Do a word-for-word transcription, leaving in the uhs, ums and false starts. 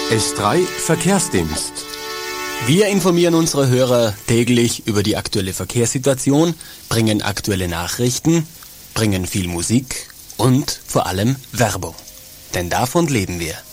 S drei Verkehrsdienst. Wir informieren unsere Hörer täglich über die aktuelle Verkehrssituation, bringen aktuelle Nachrichten, bringen viel Musik und vor allem Werbung. Denn davon leben wir.